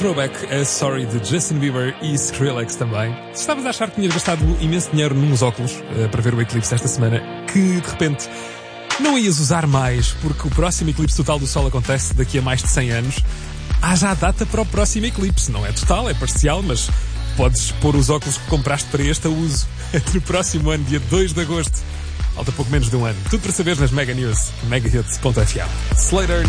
throwback a Sorry de Justin Bieber e Skrillex também. Se estavas a achar que tinhas gastado imenso dinheiro nos óculos para ver o eclipse esta semana, que de repente não ias usar mais porque o próximo eclipse total do Sol acontece daqui a mais de 100 anos, há já a data para o próximo eclipse. Não é total, é parcial, mas podes pôr os óculos que compraste para este a uso no próximo ano, dia 2 de agosto. Falta pouco menos de um ano. Tudo para saberes nas Mega News, megahits.fm. Slater